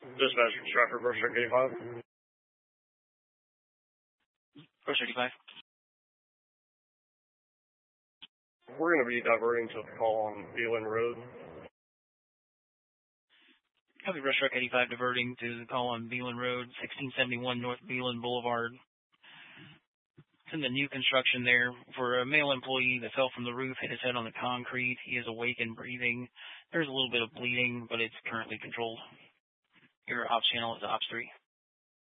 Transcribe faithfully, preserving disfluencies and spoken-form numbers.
Dispatch Stratford, Brush Truck eighty-five. Brush eighty-five. We're going to be diverting to a call on Beeland Road. Copy, Brush Truck eighty-five diverting to the call on Beeland Road, sixteen seventy-one North Beeland Boulevard. It's in the new construction there for a male employee that fell from the roof, hit his head on the concrete. He is awake and breathing. There's a little bit of bleeding, but it's currently controlled. Your ops channel is ops three.